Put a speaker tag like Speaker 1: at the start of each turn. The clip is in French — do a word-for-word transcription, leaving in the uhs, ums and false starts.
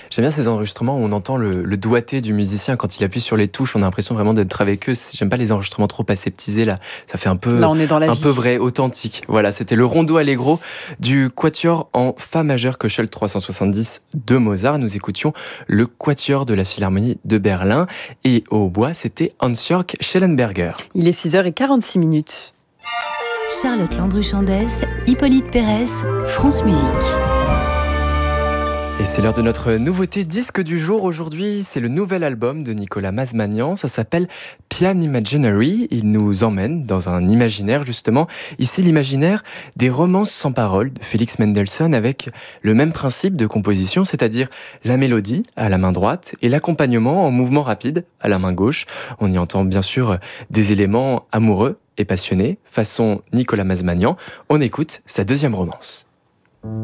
Speaker 1: J'aime bien ces enregistrements où on entend le, le doigté du musicien quand il appuie sur les touches. On a l'impression vraiment d'être avec eux. J'aime pas les enregistrements trop aseptisés là. Ça fait un peu,
Speaker 2: Là, on est dans la
Speaker 1: un
Speaker 2: vie.
Speaker 1: peu vrai, authentique. Voilà, c'était le Rondo Allegro du Quatuor en Fa majeur Köchel trois cent soixante-dix de Mozart. Nous écoutions le Quatuor de la Philharmonie de Berlin et au hautbois, c'était Hans-Jörg Schellenberger.
Speaker 2: Il est six heures quarante-six minutes.
Speaker 3: Charlotte Landru-Chandès, Hippolyte Pérez, France Musique.
Speaker 1: Et c'est l'heure de notre nouveauté disque du jour. Aujourd'hui, c'est le nouvel album de Nicolas Mazmanian. Ça s'appelle Pian Imaginary. Il nous emmène dans un imaginaire, justement. Ici, l'imaginaire des romances sans paroles de Félix Mendelssohn avec le même principe de composition, c'est-à-dire la mélodie à la main droite et l'accompagnement en mouvement rapide à la main gauche. On y entend bien sûr des éléments amoureux et passionnés, façon Nicolas Mazmanian. On écoute sa deuxième romance.